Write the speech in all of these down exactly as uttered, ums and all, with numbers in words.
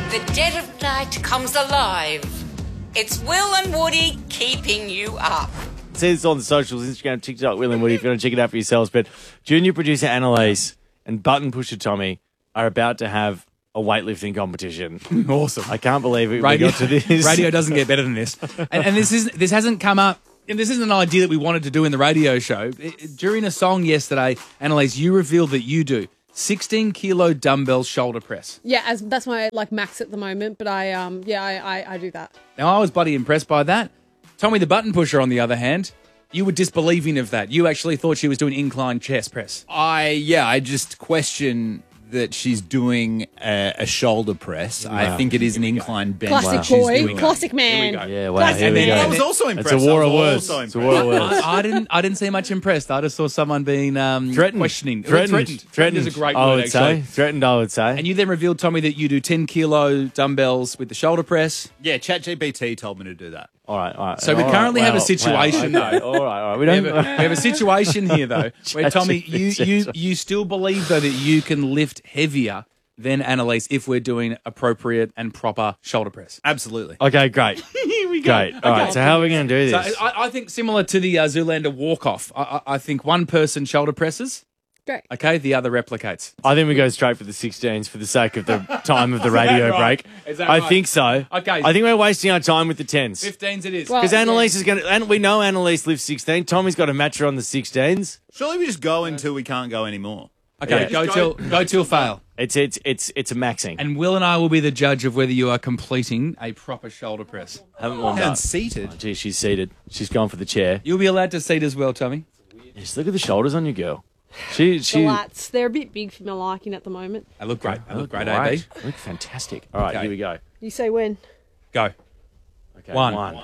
the dead of night comes alive. It's Will and Woody keeping you up. See this on the socials, Instagram, TikTok, Will and Woody, if you want to check it out for yourselves. But junior producer Annalise and button pusher Tommy are about to have a weightlifting competition. Awesome. I can't believe it. Radio, we got to this. Radio doesn't get better than this. And, and this, is, this hasn't come up. And this isn't an idea that we wanted to do in the radio show. It, during a song yesterday, Annalise, you revealed that you do sixteen kilo dumbbell shoulder press. Yeah, as that's my like max at the moment. But I um yeah I, I, I do that. Now I was bloody impressed by that. Tommy the button pusher, on the other hand, you were disbelieving of that. You actually thought she was doing incline chest press. I yeah, I just question that she's doing a, a shoulder press. Wow. I think it is an incline bench. Classic wow. boy, classic man. Yeah, wow. Here we go. I was also impressed. It's a war of words. It's a war of words. I, I didn't. I didn't see much impressed. I just saw someone being um, threatened, questioning, threatened, threatened. Threatened is a great I word. would Actually, say threatened. I would say. And you then revealed, Tommy, that you do ten kilo dumbbells with the shoulder press. Yeah, ChatGPT told me to do that. All right, all right. So we all currently right, have well, a situation, well, okay. though. All right, all right. We We don't. have, a, we have a situation here, though, where Tommy, you you you still believe though that you can lift heavier than Annalise if we're doing appropriate and proper shoulder press. Absolutely. Okay, great. Here we go. Great. All right. So how are we going to do So this? I, I think similar to the uh, Zoolander walk-off, I, I, I think one person shoulder presses. Great. Okay, the other replicates. I think we go straight for the sixteens for the sake of the time of the radio right? break. Is that I right? think so. Okay. I think we're wasting our time with the tens. fifteens it is. Well, Because yeah. Annalise is going to, and we know Annalise lifts sixteen. Tommy's got a matcher on the sixteens. Surely we just go until we can't go anymore. okay, yeah. go till go till fail. It's it's it's it's a maxing. And Will and I will be the judge of whether you are completing a proper shoulder press. Haven't warmed And up. seated. Oh, gee, she's seated. She's gone for the chair. You'll be allowed to seat as well, Tommy. Just look at the shoulders on your girl. She The she. lats, they're a bit big for my liking at the moment. They look great. They look great, Great. A B. They look fantastic. All right, Okay. here we go. You say when? Go. Okay, One. one,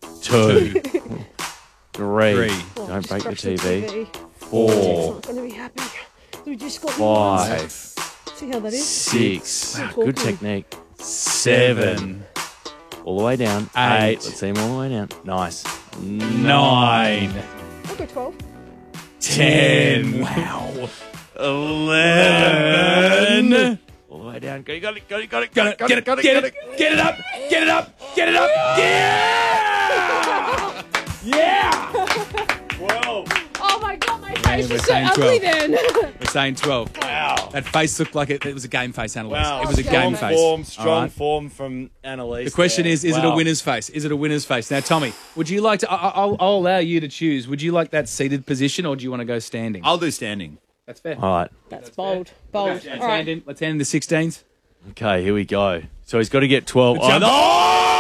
two, three. Three. Oh, Don't just break the brushed T V. It's Four, not going to be happy. We just got new ones. five, See how that is? six. Wow, Good talking. technique. Seven. All the way down. Eight. Eight. Let's see him all the way down. Nice. Nine. I'll go twelve. Ten. Wow. Eleven. All the way down. Go, you got it. Got it. Got it. Got it. Get it. Got it. Get got it. Get it up. Get it up. Get it up. Yeah. Yeah. Whoa. Oh my god, my Yeah, face we're is so saying ugly twelve. then. We're saying twelve. Wow. That face looked like it, it was a game face, Annalise. Wow. It was a Strong game face. Form, strong All right? form from Annalise. The question there. is, is it a Wow. winner's face? Is it a winner's face? Now, Tommy, would you like to, I, I'll, I'll allow you to choose. Would you like that seated position or do you want to go standing? I'll do standing. That's fair. All right. That's bold. Bold. Let's All hand right. in, let's hand in the sixteens. Okay, here we go. So he's got to get twelve. Oh, jump. no!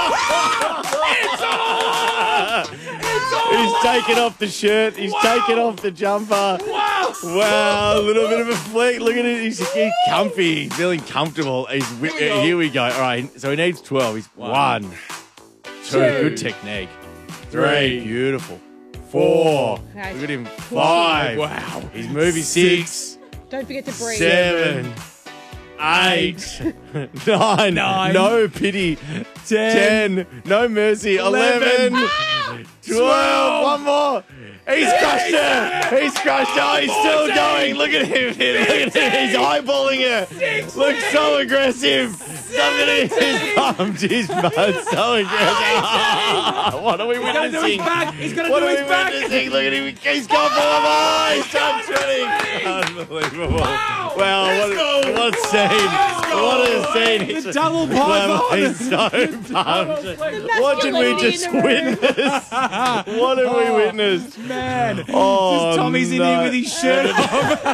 He's taken off the shirt. He's taken off the jumper. Wow! Wow, a little bit of a fleek. Look at it. He's, he's comfy. He's feeling comfortable. He's wi- Here we go. Here we go. All right, so he needs twelve. He's one, two. Good technique. Three. Beautiful. Four. Okay. Look at him. Five. Wow. He's moving. Six. Don't forget to breathe. Seven. Eight. Nine. Nine. No pity. Ten. Ten. No mercy. Eleven. Eleven. Twelve. One more. He's crushed her. He's crushed her. Oh, he's still going. Look at him. Look at him. He's eyeballing her. Looks so aggressive. Somebody is pumped his butt. So aggressive. What are we He's going to do his witnessing? back. He's going to What do are his we back. witnessing? Look at him. He's gone for the ball. He's done twenty. Unbelievable. Wow. What a, what a scene. What a scene. He's The double Well, python. He's so pumped. What did we masculinity just in the room. witness? What have we witnessed? Man. Oh, Just Tommy's in no. here with his shirt off.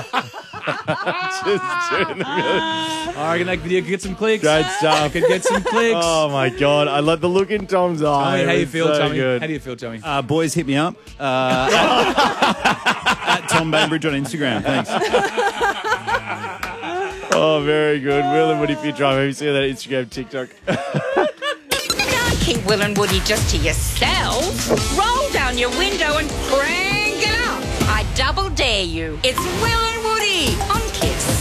Just doing it. I reckon that video could get some clicks. Great stuff. Could get some clicks. Oh my god, I love the look in Tom's eye. Tommy, how It you was feel, so Tommy? Good. How do you feel, Tommy? Uh, boys, hit me up. Uh, at, at Tom Bainbridge on Instagram. Thanks. Oh, very good. Will and Woody if you drive. Have you seen that Instagram, TikTok? Don't keep Will and Woody just to yourselves. Roll down your window and crank it up. I double dare you. It's Will and Woody on Kiss.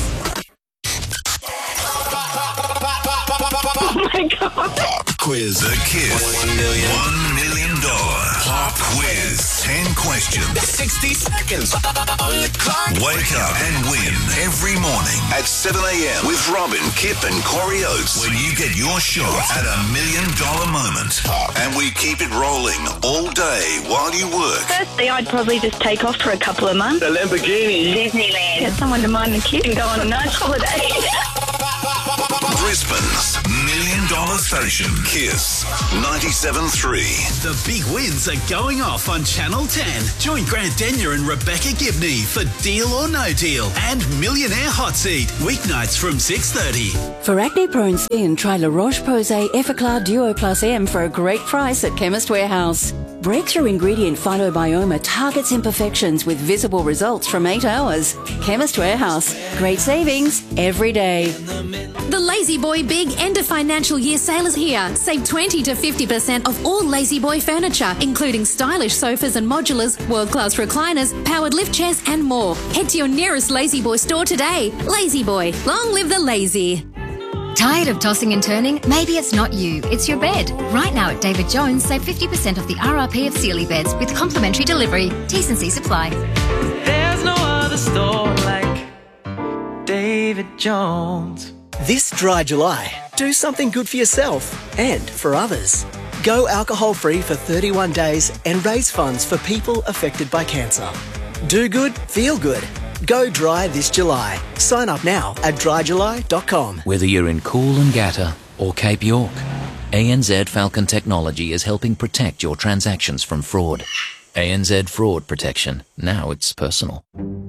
Pop quiz. The Kiss one million, one million dollar Pop quiz. ten questions. sixty seconds on the clock. Wake up and win every morning at seven a.m. with Robin, Kip and Corey Oates when you get your shot at a million dollar moment. And we keep it rolling all day while you work. Firstly, I'd probably just take off for a couple of months. The Lamborghini. Disneyland. Get someone to mind the kid and go on a nice holiday. Brisbane's million dollar station, Kiss ninety-seven point three. The big wins are going off on Channel ten. Join Grant Denyer and Rebecca Gibney for Deal or No Deal and Millionaire Hot Seat, weeknights from six thirty. For acne-prone skin, try La Roche-Posay Effaclar Duo Plus M for a great price at Chemist Warehouse. Breakthrough ingredient Phytobioma targets imperfections with visible results from eight hours. Chemist Warehouse. Great savings every day. The Lazy Boy Big End of Financial Year sale is here. Save twenty to fifty percent off all Lazy Boy furniture, including stylish sofas and modulars, world-class recliners, powered lift chairs and more. Head to your nearest Lazy Boy store today. Lazy Boy. Long live the lazy. Tired of tossing and turning? Maybe it's not you, it's your bed. Right now at David Jones, save fifty percent off the R R P of Sealy beds with complimentary delivery. T's and C's apply. There's no other store like David Jones. This dry July, do something good for yourself and for others. Go alcohol-free for thirty-one days and raise funds for people affected by cancer. Do good, feel good. Go dry this July. Sign up now at dry july dot com. Whether you're in Coolangatta or Cape York, A N Z Falcon Technology is helping protect your transactions from fraud. A N Z Fraud Protection. Now it's personal.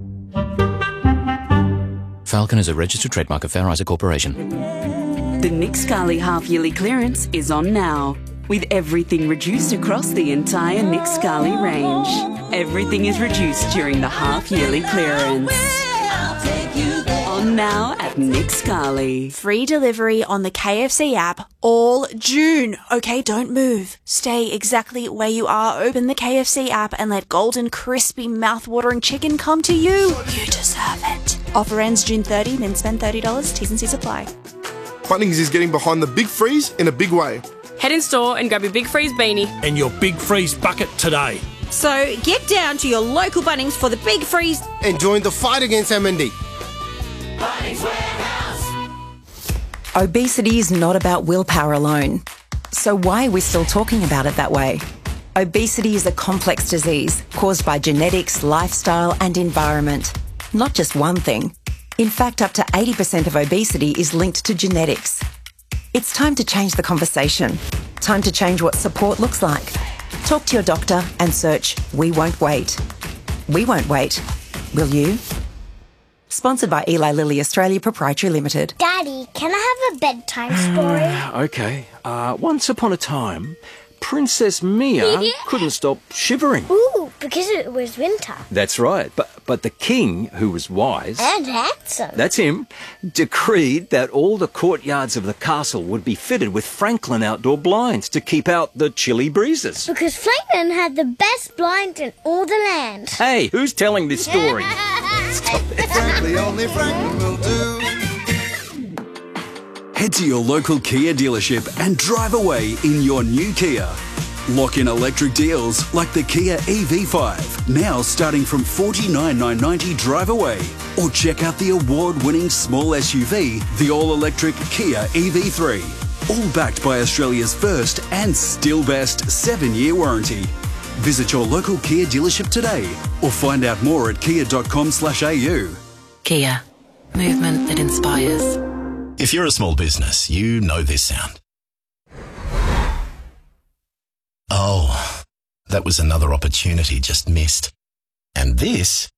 Falcon is a registered trademark of Fair Isaac Corporation. The Nick Scali half-yearly clearance is on now, with everything reduced across the entire Nick Scali range. Everything is reduced during the half-yearly clearance. On now at Nick Scali. Free delivery on the K F C app all June. Okay, don't move. Stay exactly where you are. Open the K F C app and let golden, crispy, mouth-watering chicken come to you. You deserve it. Offer ends June thirtieth, then spend thirty dollars. T's and C's apply. Bunnings is getting behind the Big Freeze in a big way. Head in store and grab your Big Freeze beanie. And your Big Freeze bucket today. So get down to your local Bunnings for the Big Freeze. And join the fight against M N D. Bunnings Warehouse. Obesity is not about willpower alone. So why are we still talking about it that way? Obesity is a complex disease caused by genetics, lifestyle and environment. Not just one thing. In fact, up to eighty percent of obesity is linked to genetics. It's time to change the conversation. Time to change what support looks like. Talk to your doctor and search We Won't Wait. We won't wait. Will you? Sponsored by Eli Lilly Australia Proprietary Limited. Daddy, can I have a bedtime story? Okay. Uh, once upon a time, Princess Mia couldn't stop shivering. Ooh, because it was winter. That's right. But but the king, who was wise, And handsome. that's him, decreed that all the courtyards of the castle would be fitted with Franklin outdoor blinds to keep out the chilly breezes. Because Franklin had the best blinds in all the land. Hey, who's telling this story? Stop it. Frankly, only Franklin will do. Head to your local Kia dealership and drive away in your new Kia. Lock in electric deals like the Kia E V five, now starting from forty-nine thousand nine hundred ninety drive away. Or check out the award-winning small S U V, the all-electric Kia E V three. All backed by Australia's first and still best seven-year warranty. Visit your local Kia dealership today or find out more at kia dot com slash a u. Kia. Movement that inspires. If you're a small business, you know this sound. Oh, that was another opportunity just missed. And this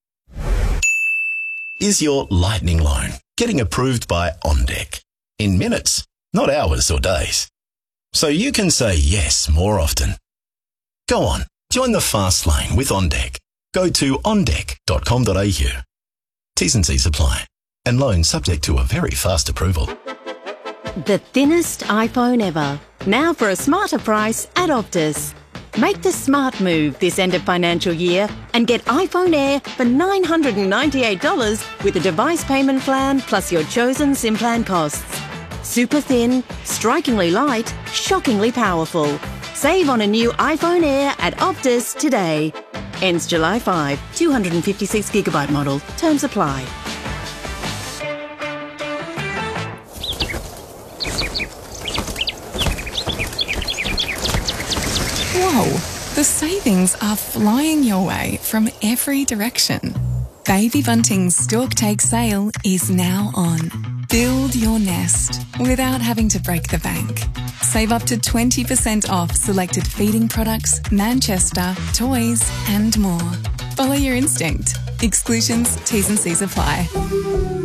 is your lightning loan getting approved by OnDeck in minutes, not hours or days. So you can say yes more often. Go on, join the fast lane with OnDeck. Go to on deck dot com dot a u. T's and C's apply. And loan subject to a very fast approval. The thinnest iPhone ever. Now for a smarter price at Optus. Make the smart move this end of financial year and get iPhone Air for nine hundred ninety-eight dollars with a device payment plan plus your chosen SIM plan costs. Super thin, strikingly light, shockingly powerful. Save on a new iPhone Air at Optus today. Ends July fifth, two hundred fifty-six gigabyte model. Terms apply. Whoa, the savings are flying your way from every direction. Baby Bunting's Stork Take sale is now on. Build your nest without having to break the bank. Save up to twenty percent off selected feeding products, Manchester, toys and more. Follow your instinct. Exclusions, T's and C's apply.